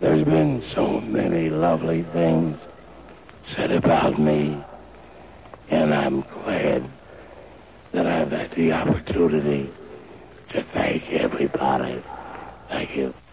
There's been so many lovely things said about me, and I'm glad that I've had the opportunity to thank everybody. Thank you.